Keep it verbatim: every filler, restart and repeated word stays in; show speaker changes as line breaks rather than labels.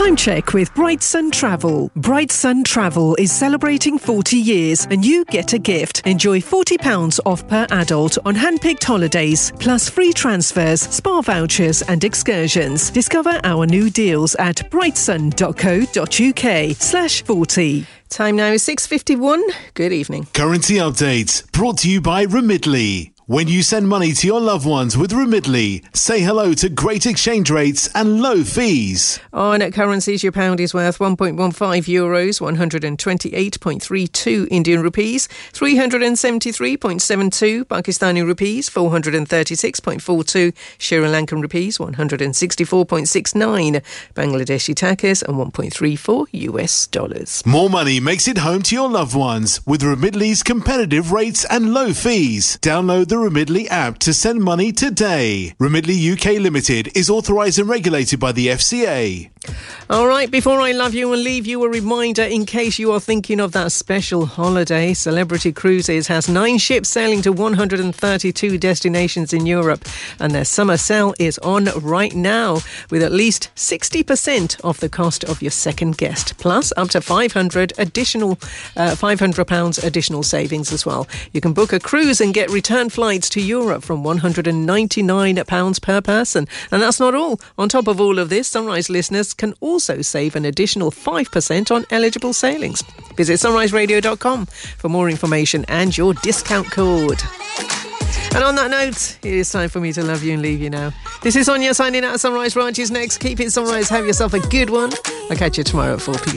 Time check with Bright Sun Travel. Bright Sun Travel is celebrating forty years and you get a gift. Enjoy forty pounds off per adult on hand-picked holidays, plus free transfers, spa vouchers and excursions. Discover our new deals at brightsun.co.uk slash 40. Time now is six fifty-one. Good evening.
Currency update brought to you by Remitly. When you send money to your loved ones with Remitly, say hello to great exchange rates and low fees.
On currencies, your pound is worth one point one five euros, one hundred twenty-eight point three two Indian rupees, three hundred seventy-three point seven two Pakistani rupees, four hundred thirty-six point four two Sri Lankan rupees, one hundred sixty-four point six nine Bangladeshi takas and one point three four U S dollars.
More money makes it home to your loved ones with Remitly's competitive rates and low fees. Download the Remitly app to send money today. Remitly U K Limited is authorised and regulated by the F C A.
All right, before I love you and leave you, a reminder in case you are thinking of that special holiday. Celebrity Cruises has nine ships sailing to one hundred thirty-two destinations in Europe, and their summer sale is on right now with at least sixty percent off the cost of your second guest, plus up to five hundred additional uh, five hundred pounds additional savings as well. You can book a cruise and get return flights to Europe from one hundred ninety-nine pounds per person. And that's not all. On top of all of this, Sunrise listeners can also save an additional five percent on eligible sailings. Visit sunrise radio dot com for more information and your discount code. And on that note, it is time for me to love you and leave you now. This is Sonia signing out. Sunrise Ranch is next. Keep it Sunrise. Have yourself a good one. I'll catch you tomorrow at four p.m.